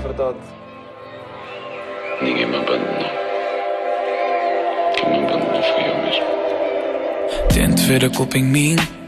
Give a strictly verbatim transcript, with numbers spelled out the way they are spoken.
verdade. Ninguém me abandonou. Quem me abandonou fui eu mesmo. Tento ver a culpa em mim,